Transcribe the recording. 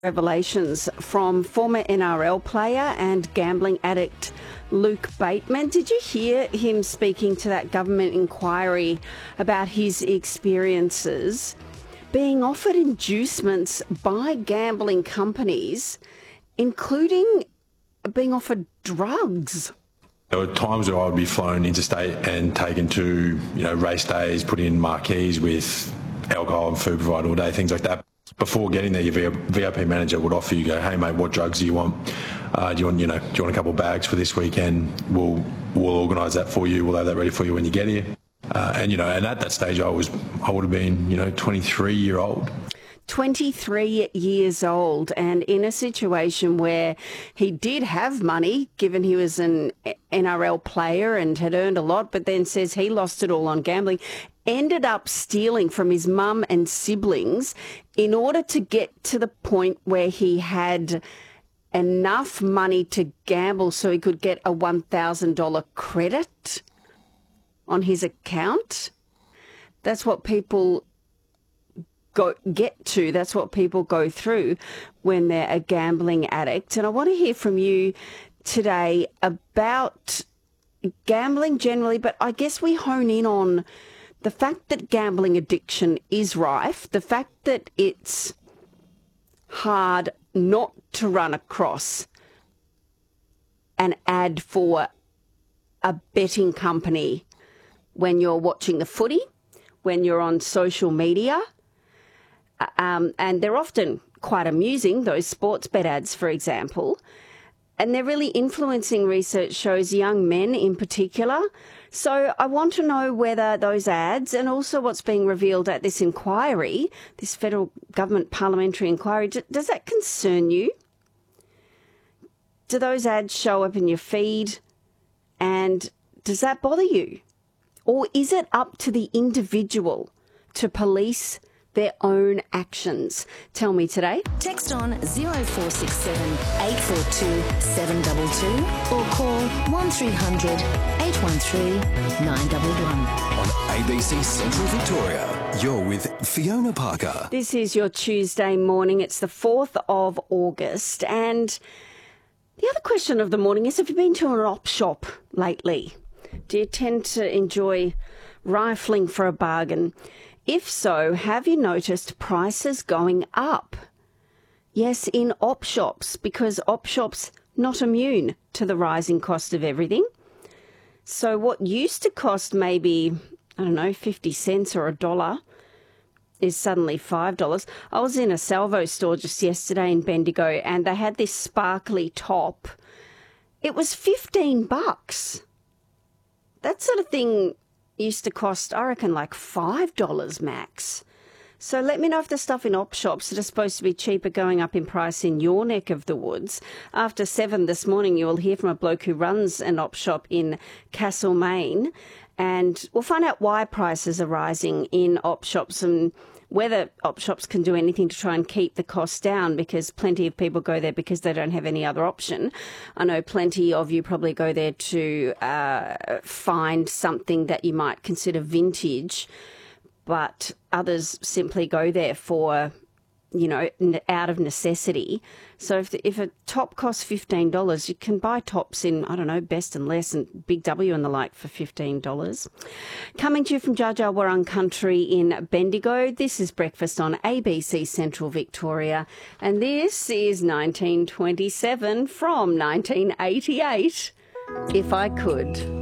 Revelations from former NRL player and gambling addict Luke Bateman. Did you hear him speaking to that government inquiry about his experiences being offered inducements by gambling companies, including being offered drugs? There were times where I would be flown interstate and taken to, race days, put in marquees with alcohol and food provided all day, things like that. Before getting there, your VIP manager would offer you, hey mate, what drugs do you want? Do you want a couple of bags for this weekend? We'll organise that for you. We'll have that ready for you when you get here. And at that stage, I would have been, 23 year old. 23 years old, and in a situation where he did have money, given he was an NRL player and had earned a lot, but then says he lost it all on gambling, ended up stealing from his mum and siblings in order to get to the point where he had enough money to gamble so he could get a $1,000 credit on his account. That's what people that's what people go through when they're a gambling addict. And I want to hear from you today about gambling generally, but I guess we hone in on the fact that gambling addiction is rife, the fact that it's hard not to run across an ad for a betting company when you're watching the footy, when you're on social media. And they're often quite amusing, those sports bet ads, for example. And they're really influencing, research shows, young men in particular. So I want to know whether those ads, and also what's being revealed at this inquiry, this federal government parliamentary inquiry, does that concern you? Do those ads show up in your feed? And does that bother you? Or is it up to the individual to police their own actions? Tell me today. Text on 0467 842 722 or call 1300 813 911. On ABC Central Victoria, you're with Fiona Parker. This is your Tuesday morning. It's the 4th of August. And the other question of the morning is, have you been to an op shop lately? Do you tend to enjoy rifling for a bargain? If so, have you noticed prices going up? Yes, in op shops, because op shops not immune to the rising cost of everything. So what used to cost maybe, 50 cents or $1 is suddenly $5. I was in a Salvo store just yesterday in Bendigo and they had this sparkly top. It was $15. That sort of thing used to cost, I reckon, like $5 max. So let me know if the stuff in op shops that are supposed to be cheaper going up in price in your neck of the woods. After 7 this morning, you will hear from a bloke who runs an op shop in Castlemaine, and we'll find out why prices are rising in op shops and whether op shops can do anything to try and keep the costs down, because plenty of people go there because they don't have any other option. I know plenty of you probably go there to find something that you might consider vintage, but others simply go there for, out of necessity. So if a top costs $15, you can buy tops in, Best and Less and Big W and the like for $15. Coming to you from Dja Dja Wurrung Country in Bendigo, this is Breakfast on ABC Central Victoria, and this is 1927 from 1988, If I Could.